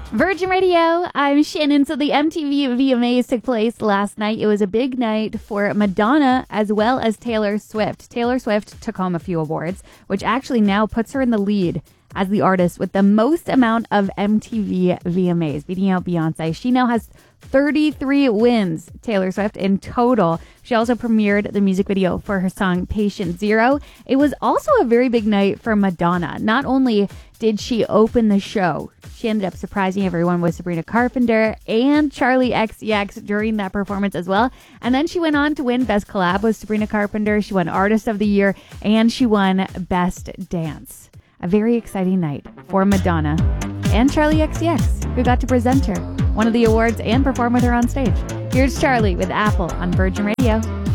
Virgin Radio, I'm Shannon. So the MTV VMAs took place last night. It was a big night for Madonna as well as Taylor Swift. Taylor Swift took home a few awards, which actually now puts her in the lead as the artist with the most amount of MTV VMAs, beating out Beyonce. She now has 33 wins, Taylor Swift, in total. She also premiered the music video for her song Patient Zero. It was also a very big night for Madonna. Not only did she open the show, she ended up surprising everyone with Sabrina Carpenter and Charlie XCX during that performance as well. And then she went on to win Best Collab with Sabrina Carpenter. She won Artist of the Year, and she won Best Dance. A very exciting night for Madonna and Charlie XCX, who got to present her one of the awards and perform with her on stage. Here's Charlie with Apple on Virgin Radio.